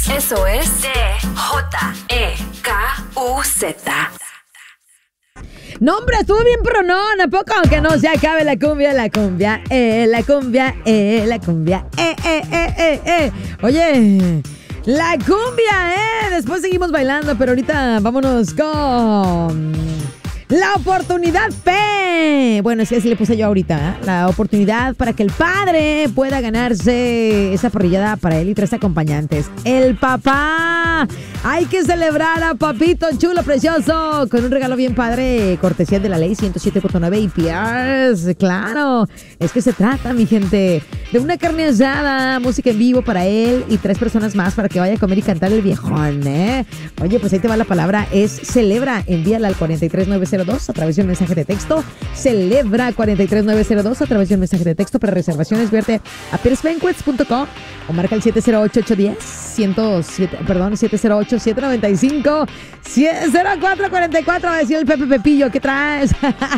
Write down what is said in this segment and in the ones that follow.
Eso es DJEKUZ. No, hombre, estuvo bien pronón, ¿a poco? Aunque no se acabe la cumbia, la cumbia, la cumbia, la cumbia, Oye, la cumbia, Después seguimos bailando, pero ahorita vámonos con la oportunidad P. Bueno, es que así le puse yo ahorita, La oportunidad para que el padre pueda ganarse esa parrillada para él y 3 acompañantes. ¡El papá! Hay que celebrar a papito chulo precioso con un regalo bien padre, cortesía de la ley 107.9 IPRs. Claro, es que se trata, mi gente, de una carne asada, música en vivo para él y 3 personas más para que vaya a comer y cantar el viejón, Oye, pues ahí te va la palabra, es celebra. Envíala al 43902 a través de un mensaje de texto. Celebra 43902 a través de un mensaje de texto. Para reservaciones, verte a piercebanquets.com o marca el 708-795 0444. Decía el Pepe Pepillo, ¿qué traes?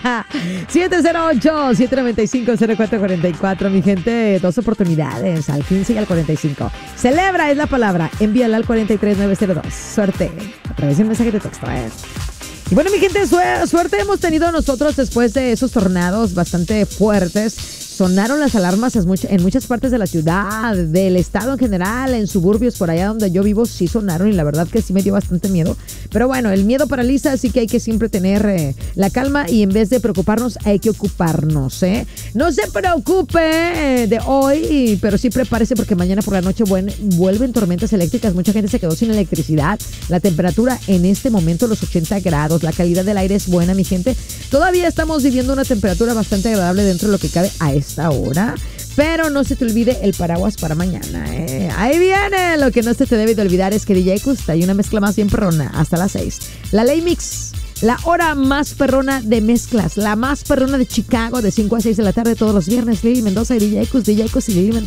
708-795-0444, mi gente. 2 oportunidades, al 15 y al 45. Celebra es la palabra. Envíala al 43902. Suerte a través de un mensaje de texto, Y bueno, mi gente, suerte hemos tenido nosotros después de esos tornados bastante fuertes. Sonaron las alarmas en muchas partes de la ciudad, del estado en general, en suburbios, por allá donde yo vivo, sí sonaron y la verdad que sí me dio bastante miedo. Pero bueno, el miedo paraliza, así que hay que siempre tener la calma y en vez de preocuparnos, hay que ocuparnos, No se preocupe de hoy, pero sí prepárese porque mañana por la noche vuelven tormentas eléctricas. Mucha gente se quedó sin electricidad. La temperatura en este momento, los 80 grados. La calidad del aire es buena, mi gente. Todavía estamos viviendo una temperatura bastante agradable dentro de lo que cabe a esta hora, pero no se te olvide el paraguas para mañana, Ahí viene. Lo que no se te debe de olvidar es que DJ Custa hay una mezcla más bien perrona hasta las 6. La Ley Mix, la hora más perrona de mezclas, la más perrona de Chicago, de 5 a 6 de la tarde todos los viernes. Lili Mendoza y DJ Cus y Lili Mendoza.